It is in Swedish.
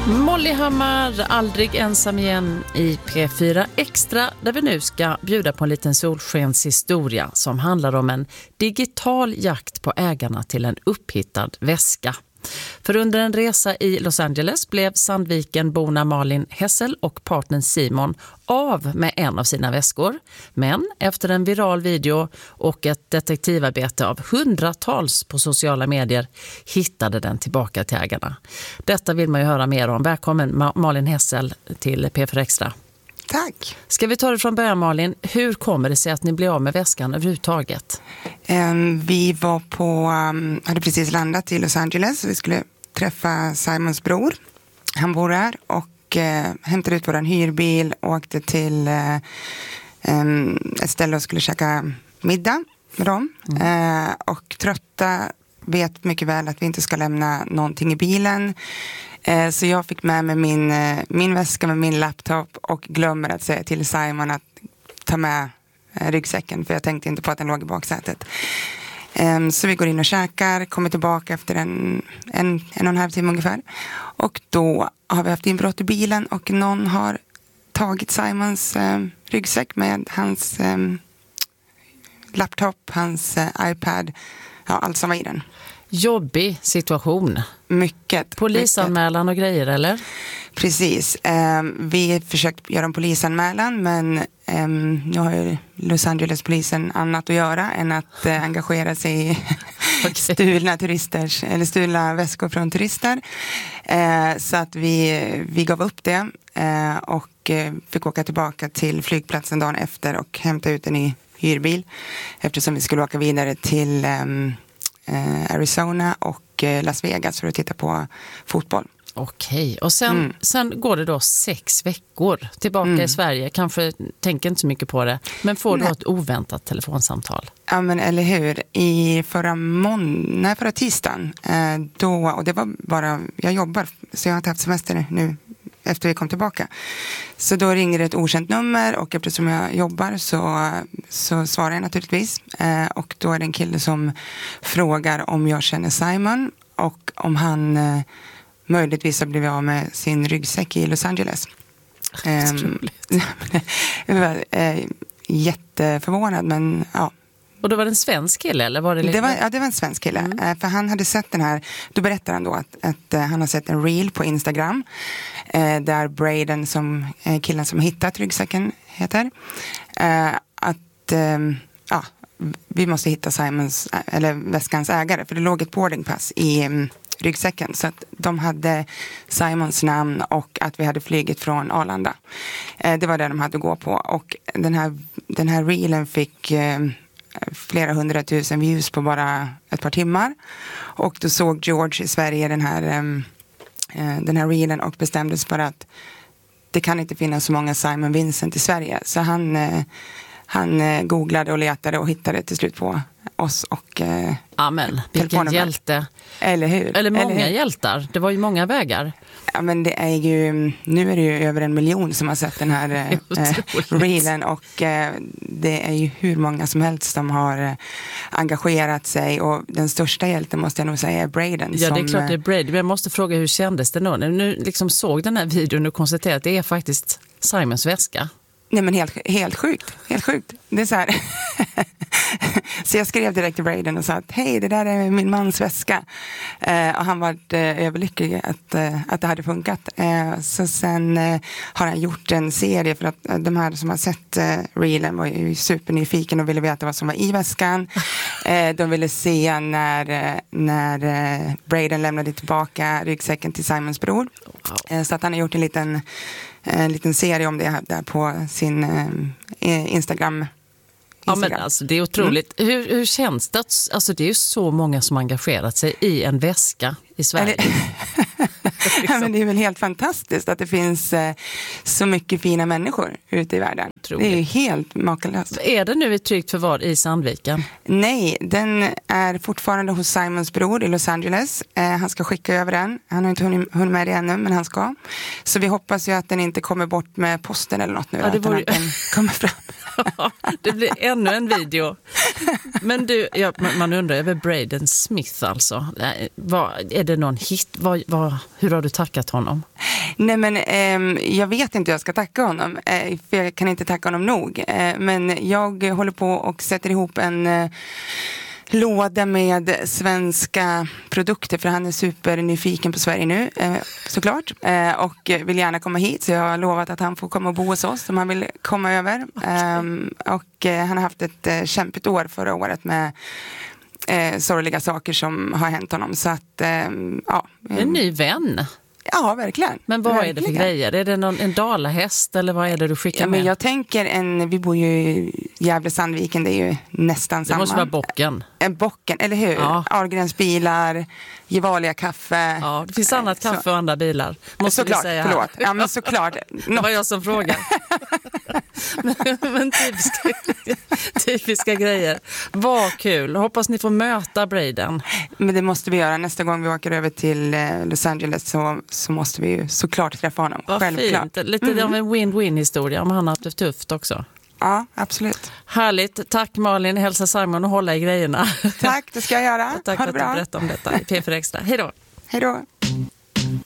Molly Hammar, aldrig ensam igen i P4 Extra, där vi nu ska bjuda på en liten solskenshistoria som handlar om en digital jakt på ägarna till en upphittad väska. För under en resa i Los Angeles blev Sandviken-borna Malin Hessel och partnern Simon av med en av sina väskor. Men efter en viral video och ett detektivarbete av hundratals på sociala medier hittade den tillbaka till ägarna. Detta vill man ju höra mer om. Välkommen Malin Hessel till P4 Extra. Tack. Ska vi ta det från början, Malin? Hur kommer det sig att ni blev av med väskan överhuvudtaget? Vi hade precis landat i Los Angeles. Vi skulle träffa Simons bror. Han bor här och hämtade ut vår hyrbil och åkte till ett ställe och skulle käka middag med dem. Och trötta vet mycket väl att vi inte ska lämna någonting i bilen. Så jag fick med mig min väska med min laptop och glömmer att säga till Simon att ta med ryggsäcken, för jag tänkte inte på att den låg i baksätet. Så vi går in och käkar, kommer tillbaka efter en och en halv timme ungefär. Och då har vi haft inbrott i bilen och någon har tagit Simons ryggsäck med hans laptop, hans iPad, ja, allt som var i den. Jobbig situation. Mycket. Polisanmälan och grejer, eller? Precis. Vi försökte göra en polisanmälan, men nu har ju Los Angeles-polisen annat att göra än att engagera sig i stulna väskor från turister. Så att vi gav upp det och fick åka tillbaka till flygplatsen dagen efter och hämta ut en ny hyrbil, eftersom vi skulle åka vidare till Arizona och Las Vegas för att titta på fotboll. Okej, och sen går det då 6 veckor tillbaka i Sverige. Kanske tänker inte så mycket på det, men får du ett oväntat telefonsamtal? Ja, men eller hur. I förra tisdagen, och det var bara, jag jobbar så jag har inte haft semester nu efter vi kom tillbaka. Så då ringer det ett okänt nummer och eftersom jag jobbar så svarar jag naturligtvis. Och då är det en kille som frågar om jag känner Simon och om han möjligtvis har blivit av med sin ryggsäck i Los Angeles. Jag var jätteförvånad, men ja. Och då var det en svensk kille, eller var det det var en svensk kille. För han hade sett den här, då berättar han då att han har sett en reel på Instagram där Braden, som killen som hittat ryggsäcken, heter vi måste hitta Simons eller väskans ägare, för det låg ett boardingpass i ryggsäcken, så att de hade Simons namn och att vi hade flygit från Arlanda. Det var det de hade att gå på, och den här reelen fick flera 100 000 views på bara ett par timmar, och då såg George i Sverige den här reelen och bestämdes för att det kan inte finnas så många Simon Vincent i Sverige, så han googlade och letade och hittade till slut på oss och amen, vilken hjälte. Eller hur? Eller många hjältar. Det var ju många vägar. Ja, men det är ju, nu är det ju över 1 miljon som har sett den här reelen, och det är ju hur många som helst som har engagerat sig, och den största hjälten måste jag nog säga är Braden. Ja, det är klart det är Braden, men jag måste fråga, hur kändes det då? Nu liksom såg den här videon och konstaterade att det är faktiskt Simons väska. Nej, men helt sjukt. Helt sjukt. Det är så här. Så jag skrev direkt till Braden och sa att hej, det där är min mans väska. Och han var överlycklig att det hade funkat. Så sen har han gjort en serie, för att de här som har sett reelen var ju supernyfiken och ville veta vad som var i väskan. De ville se när Braden lämnade tillbaka ryggsäcken till Simons bror. Så att han har gjort en liten serie om det där på sin Instagram. Ja, men alltså det är otroligt. Hur känns det? Alltså det är ju så många som engagerat sig i en väska i Sverige. Ja, men det är väl helt fantastiskt att det finns så mycket fina människor ute i världen. Otroligt. Det är ju helt makalöst. Är det nu ett tryggt förvar i Sandviken? Nej, den är fortfarande hos Simons bror i Los Angeles. Han ska skicka över den. Han har inte hunnit med det ännu, men han ska. Så vi hoppas ju att den inte kommer bort med posten eller något nu. Ja, att den kommer fram. Ja, det blir ännu en video. Men du, man undrar över Braden Smith alltså. Är det någon hit? Hur har du tackat honom? Nej, men jag vet inte hur jag ska tacka honom. För jag kan inte tacka honom nog. Men jag håller på och sätter ihop en låda med svenska produkter, för han är supernyfiken på Sverige nu, såklart, och vill gärna komma hit, så jag har lovat att han får komma och bo hos oss om han vill komma över. Och han har haft ett kämpigt år förra året med sorgliga saker som har hänt honom, så att ja. En ny vän. Ja, verkligen. Men vad verkligen. är det för grejer? Är det en dalahäst eller vad är det du skickar med? Men jag tänker vi bor ju i Gävle-Sandviken, det är ju nästan samma. Det måste vara bocken. En bocken, eller hur? Ja. Ahlgrens bilar, Gevalia kaffe. Ja, det finns annat kaffe och andra bilar. Måste såklart, vi säga förlåt. Ja, men såklart. Det var jag som frågade. men typiska grejer. Vad kul. Hoppas ni får möta Braden. Men det måste vi göra. Nästa gång vi åker över till Los Angeles så måste vi ju såklart träffa honom. Vad självklart. fint. Lite av en win-win historia om han har haft det tufft också. Ja, absolut. Härligt. Tack Malin. Hälsa Simon och hålla i grejerna. Tack, det ska jag göra. Tack för att du berättade om detta i P4 Extra. Hej då. Hej då.